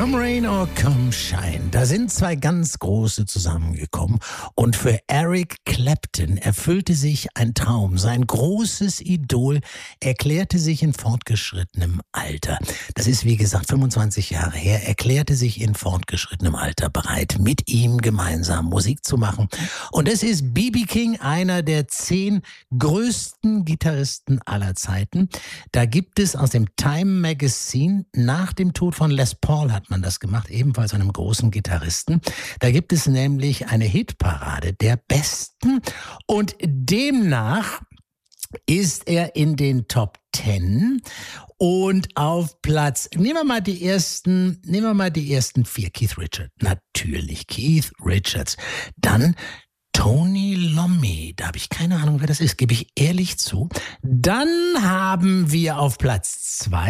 Come Rain or Come Shine, da sind zwei ganz große zusammengekommen und für Eric Clapton erfüllte sich ein Traum. Sein großes Idol erklärte sich in fortgeschrittenem Alter. Das ist wie gesagt 25 Jahre her, erklärte sich in fortgeschrittenem Alter bereit, mit ihm gemeinsam Musik zu machen. Und es ist B.B. King, einer der 10 größten Gitarristen aller Zeiten. Da gibt es aus dem Time Magazine, nach dem Tod von Les Paul hat man das gemacht, ebenfalls einem großen Gitarristen. Da gibt es nämlich eine Hitparade der Besten und demnach ist er in den Top 10 und auf Platz, nehmen wir mal die ersten 4. Keith Richards, natürlich Keith Richards. Dann Tony Iommi, da habe ich keine Ahnung, wer das ist, gebe ich ehrlich zu. Dann haben wir auf Platz 2